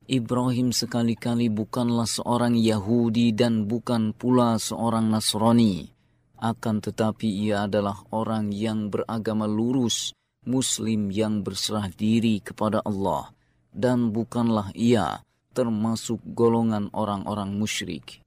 Ibrahim sekali-kali bukanlah seorang Yahudi dan bukan pula seorang Nasrani. Akan tetapi ia adalah orang yang beragama lurus, Muslim yang berserah diri kepada Allah. Dan bukanlah ia termasuk golongan orang-orang musyrik.